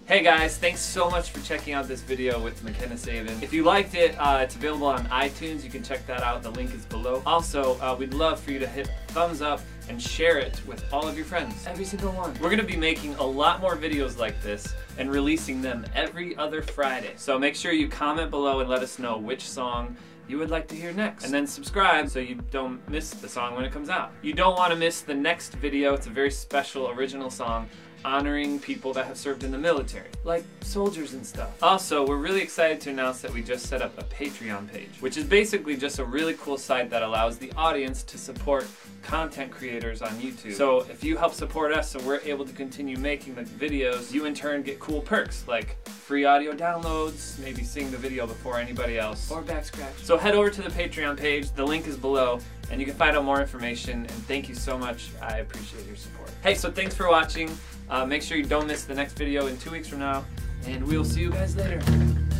Hey guys, thanks so much for checking out this video with McKenna Saban. If you liked it, it's available on iTunes. You can check that out. The link is below. Also, we'd love for you to hit thumbs up and share it with all of your friends. Every single one. We're gonna be making a lot more videos like this and releasing them every other Friday. So make sure you comment below and let us know which song you would like to hear next. And then subscribe so you don't miss the song when it comes out. You don't want to miss the next video. It's a very special original song honoring people that have served in the military, like soldiers and stuff. Also, we're really excited to announce that we just set up a Patreon page, which is basically just a really cool site that allows the audience to support content creators on YouTube. So if you help support us so we're able to continue making the videos, you in turn get cool perks like free audio downloads, maybe seeing the video before anybody else, or back scratch. So head over to the Patreon page, the link is below, and you can find out more information, and thank you so much. I appreciate your support. Hey, so thanks for watching. Make sure you don't miss the next video in 2 weeks from now, and we'll see you guys later.